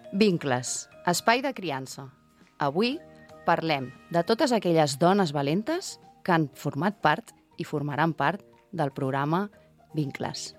Vincles, espai de criança. Avui parlem de totes aquelles dones valentes que han format part i formaran part del programa Vincles.